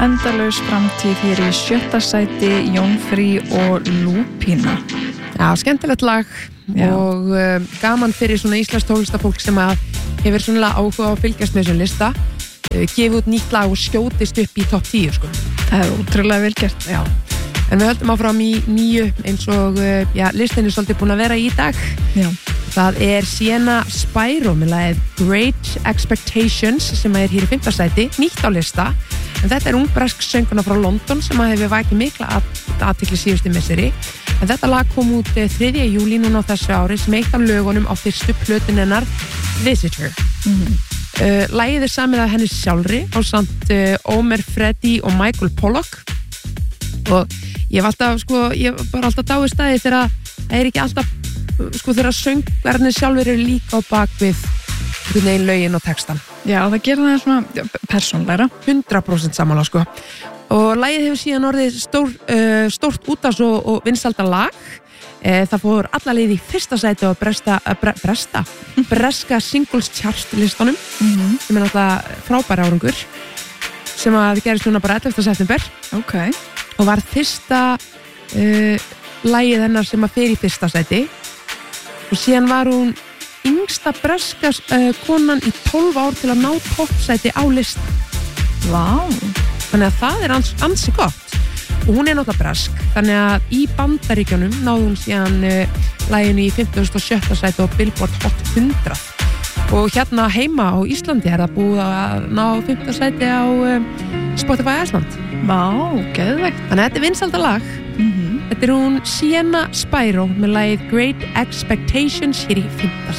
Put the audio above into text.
Endalaus framtíð hér í 7. sæti, Jónfrí og Lúpína. Já, skemmtilegt lag. Já. Og gaman fyrir svona íslenskt tónlistafólk sem að hefur svona áhuga að fylgjast með þessum lista, gefið út nýtt lag og skjótist upp í topp 10 sko. Það er útrúlega vel gert. Já. En við höldum áfram í 9 eins og listin er svolítið búin að vera í dag. Já. Það er Sienna Spyro með lagið Great Expectations sem er hér í 5. sæti, nýtt á lista. En þetta er ung bresk sönguna frá London sem hefur vakið mikla athygli síðustu misseri. En þetta lag kom út 3. júlí núna á þessu ári sem eitt af lögunum á fyrstu plötun hennar Visitor. Lagið er samið af henni sjálfri ásamt Omer Freddy og Michael Pollock. Og ég var alltaf dáið staði þegar það er ekki alltaf þegar söngverðinni sjálfur eru líka á bakvið einhvern lögin og textan. Já, það gerir það svona persónlegra. 100% sammála sko. Og lagið hefur síðan orðið stórt útás og vinsælda lag. Það fór alla leið í 1. sæti á breska singles chart listanum sem er náttúrulega frábær árangur sem að gerist núna bara 11. september. Ok. Og var fyrsta lagið hennar sem að fer í 1. sæti og síðan var hún yngsta breska konan í 12 ár til að ná toppsæti á list. Vá. Þannig að það er ansi gott og hún er náttúrulega bresk þannig að í Bandaríkjunum náði hún síðan laginu í 57. sæti og Billboard Hot 100 og hérna heima á Íslandi er það búið að ná 5. sæti á Spotify Iceland. Vá, geðveikt. Þannig að þetta er vinsælda lag. Þetta er hún Sienna Spyro með lagið Great Expectations hér í 5.